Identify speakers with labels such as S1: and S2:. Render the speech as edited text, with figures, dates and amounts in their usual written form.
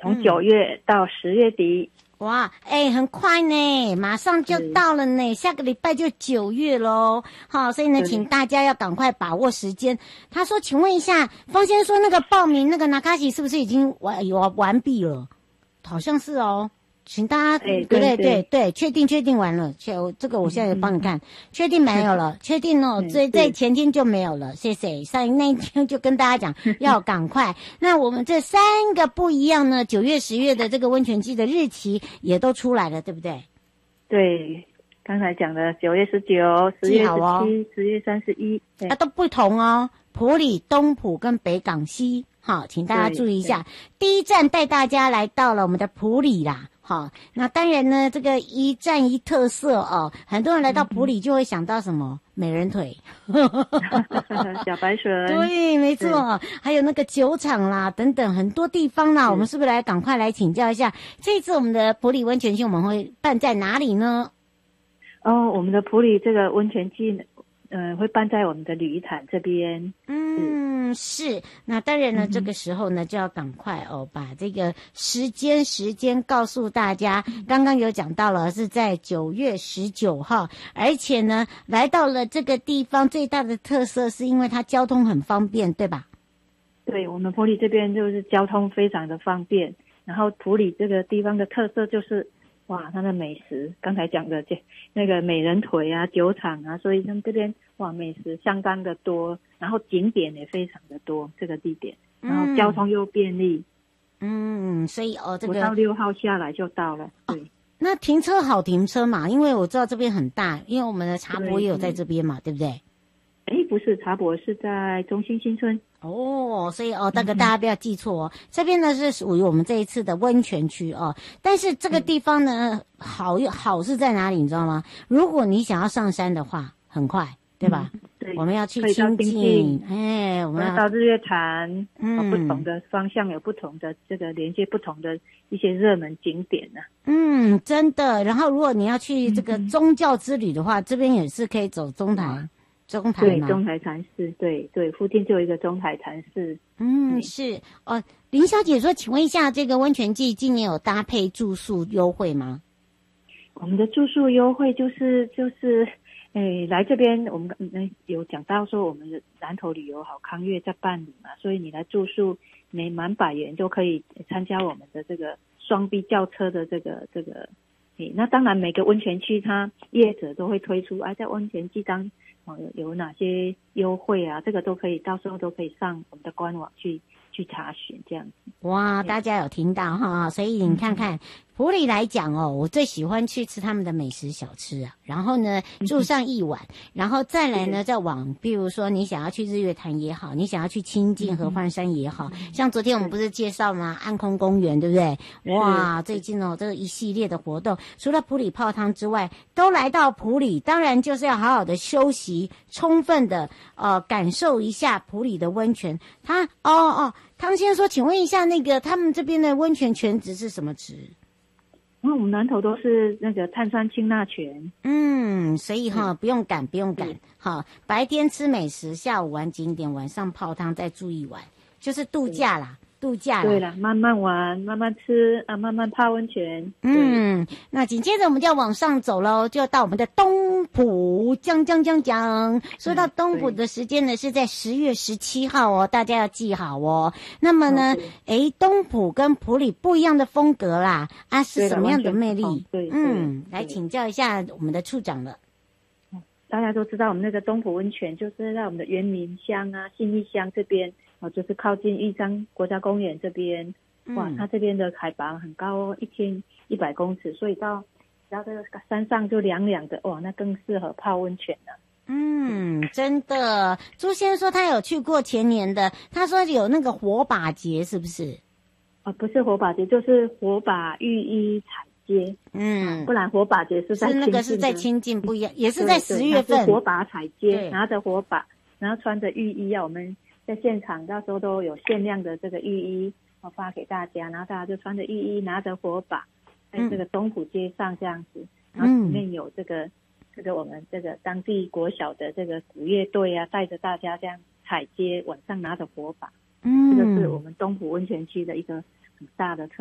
S1: 从9月到10月底。
S2: 哇，很快呢，马上就到了呢，下个礼拜就9月咯。好，所以呢，请大家要赶快把握时间。他说，请问一下，方先生说那个报名那个纳卡西是不是已经完毕了？好像是哦。请大家对，确定完了，这个我现在也帮你看，确定没有了，确定哦，在前天就没有了，谢谢。上那一天就跟大家讲要赶快。那我们这3个不一样呢，9月、10月的这个温泉季的日期也都出来了，对不对？
S1: 对，刚才讲的9月19、10月17、10月31，
S2: 它都不同哦。埔里、东埔跟北港西，好，请大家注意一下。第一站带大家来到了我们的埔里啦。好，那当然呢，这个一站一特色哦，很多人来到埔里就会想到什么美人腿，
S1: 小白蛇，
S2: 对，没错，还有那个酒厂啦，等等很多地方啦，我们是不是赶快来请教一下？这次我们的埔里温泉季我们会办在哪里呢？
S1: 我们的埔里这个温泉季会办在我们的旅潭这边。
S2: 是。那当然呢，这个时候呢就要赶快把这个时间告诉大家。刚刚有讲到了是在9月19号，而且呢来到了这个地方最大的特色是因为它交通很方便，对吧？
S1: 对，我们埔里这边就是交通非常的方便，然后埔里这个地方的特色就是哇，它的美食，刚才讲的那个美人腿啊、酒厂啊，所以他们这边哇美食相当的多，然后景点也非常的多，这个地点，然后交通又便利。
S2: 所以这个
S1: 5到6号下来就到了。对，
S2: 那停车好停车嘛？因为我知道这边很大，因为我们的茶博也有在这边嘛，对不对？
S1: 不是，茶博是在中心新村。
S2: 所以那个大家不要记错哦。这边呢是属于我们这一次的温泉区哦，但是这个地方呢好是在哪里你知道吗？如果你想要上山的话，很快，对吧？
S1: 对，
S2: 我们要去清境，我们要
S1: 到日月潭，不同的方向有不同的这个连接不同的一些热门景点呢。
S2: 真的。然后如果你要去这个宗教之旅的话，这边也是可以走中台。
S1: 对，中台禅寺，对，附近就有一个中台禅寺。
S2: 是林小姐说，请问一下，这个温泉季今年有搭配住宿优惠吗？
S1: 我们的住宿优惠就是来这边我们有讲到说我们的南投旅游好康月在办理嘛，所以你来住宿每满100元就可以参加我们的这个双 B 轿车的这个那当然每个温泉区它业者都会推出在温泉季有哪些优惠啊，这个都可以，到时候都可以上我们的官网去查询这样子。
S2: 哇，大家有听到哈？所以你看看埔里来讲我最喜欢去吃他们的美食小吃啊，然后呢住上1晚，然后再来呢再往，比如说你想要去日月潭也好，你想要去清境合欢山也好，像昨天我们不是介绍吗？暗空公园，对不对？哇，最近这个一系列的活动，除了埔里泡汤之外，都来到埔里，当然就是要好好的休息，充分的感受一下埔里的温泉。汤先生说，请问一下，那个他们这边的温泉泉质是什么质？
S1: 我们南投都是那个碳酸氢钠泉。
S2: 所以不用赶。白天吃美食，下午玩景点，晚上泡汤，再住1晚，就是度假啦。对了，
S1: 慢慢玩，慢慢吃慢慢泡温泉。
S2: 那紧接着我们就要往上走咯，就到我们的东埔讲。说到东埔的时间呢，是在10月17号大家要记好哦。那么呢，东埔跟埔里不一样的风格啦，是什么样的魅力？来请教一下我们的处长了。
S1: 大家都知道我们那个东埔温泉就是在我们的原民乡信义乡这边就是靠近玉山国家公园这边。它这边的海拔很高1100公尺，所以到这个山上就凉凉的，那更适合泡温泉了。
S2: 真的。朱先生说他有去过前年的，他说有那个火把节，是不是？
S1: 不是火把节，就是火把浴衣彩街。不然火把节是在
S2: 那个是在清境不一样，也是在10月份。
S1: 火把彩街，拿着火把，然后穿着浴衣我们在现场到时候都有限量的这个浴衣发给大家，然后大家就穿着浴衣，拿着火把，在这个东埔街上这样子，然后里面有这个我们这个当地国小的这个鼓乐队带着大家这样踩街，晚上拿着火把。这个是我们东埔温泉区的一个很大的特